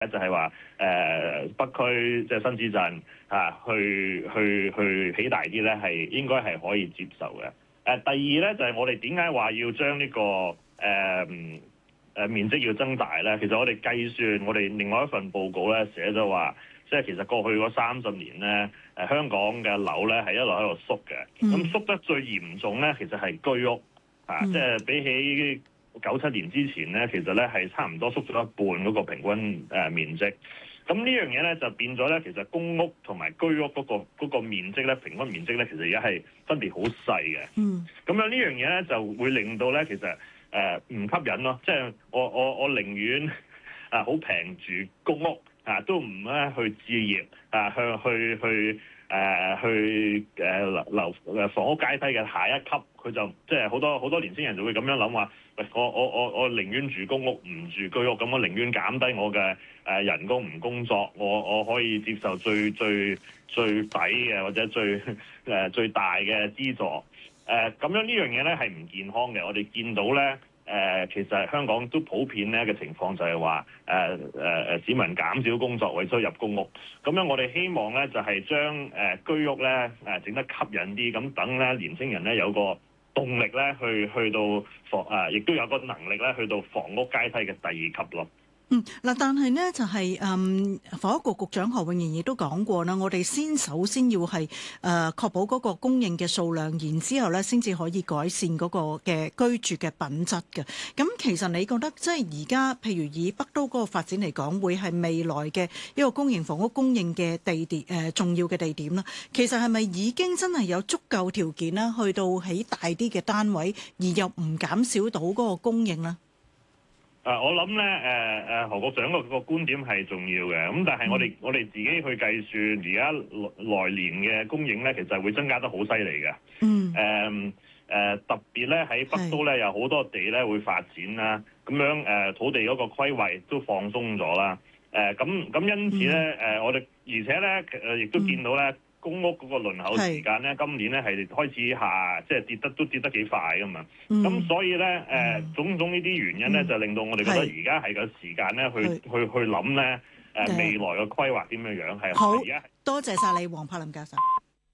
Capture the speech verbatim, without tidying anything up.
就係話誒北區即係新市鎮啊，去去去起大啲咧，係應該係可以接受嘅。誒、呃、第二咧就係、是、我哋點解話要將呢、這個誒誒、呃、面積要增大咧？其實我哋計算，我哋另外一份報告咧寫咗話，即係其實過去嗰三十年咧，誒、呃、香港嘅樓咧係一路喺度縮嘅。咁、嗯、縮得最嚴重咧，其實係居屋啊，嗯、即係比起九七年之前咧，其實咧係差唔多縮咗一半嗰個平均誒面積。咁呢樣嘢咧就變咗咧，其實公屋同埋居屋嗰個嗰個面積咧，平均面積咧，其實而家係分別好細嘅。嗯。咁樣呢樣嘢咧就會令到咧，其實誒唔吸引咯。即係我我我寧願啊好平住公屋啊，都唔咧去置業啊，去去去誒去誒樓誒房屋階梯嘅下一級，佢就即係好多好多年輕人就會咁樣諗話。我我我我寧願住公屋唔住居屋，咁我寧願減低我嘅誒人工唔工作，我我可以接受最最最抵嘅或者最誒、呃、最大嘅資助。誒、呃、咁樣呢樣嘢咧係唔健康嘅。我哋見到咧誒、呃，其實香港都普遍咧嘅情況就係話誒誒誒市民減少工作為咗入公屋。咁樣我哋希望咧就係、是、將誒、呃、居屋咧誒整得吸引啲，咁等咧年輕人咧有個動力咧，去去到房啊，亦都有個能力咧，去到房屋階梯嘅第二級咯。 嗯，嗱，但係呢，就係、是、嗯，房屋局局長何永賢亦都講過啦，我哋先首先要係誒、呃、確保嗰個供應嘅數量，然之後咧先至可以改善嗰個嘅居住嘅品質嘅。咁其實你覺得即係而家譬如以北都嗰個發展嚟講，會係未來嘅一個公營房屋供應嘅地點誒、呃、重要嘅地點啦？其實係咪已經真係有足夠條件啦，去到起大啲嘅單位，而又唔減少到嗰個供應呢？ 誒、呃，我諗咧，誒、呃、誒，何局長個個觀點係重要嘅。咁但係我哋、嗯、我哋自己去計算，而家來年嘅供應咧，其實會增加得好犀利嘅。嗯。誒誒、呃呃，特別咧喺北都咧，有好多地咧會發展啦。咁樣誒、呃，土地嗰個規劃都放鬆咗啦。誒咁咁，因此咧，誒、嗯呃、我哋而且咧，誒亦都見到咧。嗯公屋嗰個輪候時間咧，是今年咧係開始下，即係跌得都跌得幾快噶嘛。咁、嗯、所以咧，誒、呃、種種呢啲原因咧，嗯、就令到我哋覺得而家係個時間咧，去去去諗咧，誒、呃、未來嘅規劃點樣樣係。 好， 而家多謝晒你，黃栢林教授。